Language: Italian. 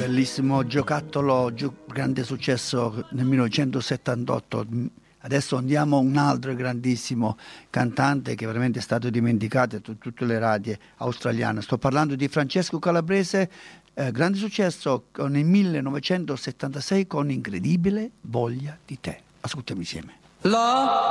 bellissimo giocattolo, grande successo nel 1978. Adesso andiamo a un altro grandissimo cantante che veramente è stato dimenticato da tutte le radio australiane. Sto parlando di Francesco Calabrese, grande successo nel 1976 con Incredibile voglia di te. Ascoltiamo insieme.